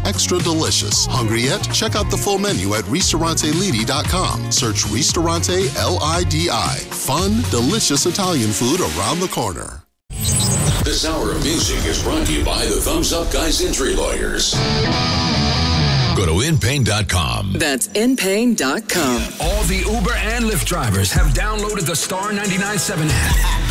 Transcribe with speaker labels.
Speaker 1: extra delicious. Hungry yet? Check out the full menu at RistoranteLidi.com. Search Ristorante LIDI. Fun, delicious Italian food around the corner.
Speaker 2: This hour of music is brought to you by the Thumbs Up Guys Injury Lawyers. Go to InPain.com.
Speaker 3: That's InPain.com.
Speaker 4: All the Uber and Lyft drivers have downloaded the Star 99.7 app.